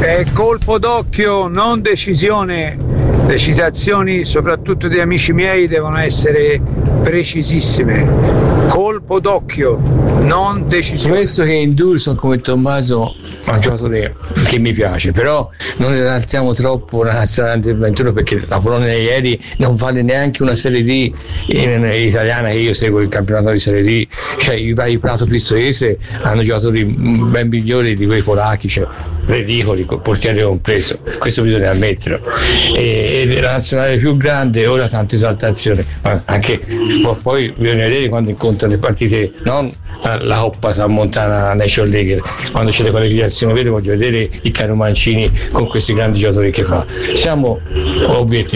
Colpo d'occhio, non decisione. Le citazioni, soprattutto di amici miei, devono essere precisissime. Colpo d'occhio, non decisione. Questo che Indulson come Tommaso è un giocatore che mi piace, però non esaltiamo troppo la nazionale del 21, perché la Polonia ieri non vale neanche una Serie D italiana, che io seguo il campionato di Serie D, cioè i vari Prato Pistoiese hanno giocatori ben migliori di quei polacchi, cioè ridicoli, portiere compreso, questo bisogna ammetterlo. E la nazionale più grande, ora tante esaltazioni, ma anche poi bisogna vedere quando incontra le partite, non la Coppa Tramontana Nation League, quando c'è le qualificazioni vere, voglio vedere il caro Mancini con questi grandi giocatori che fa. Siamo obiettivi.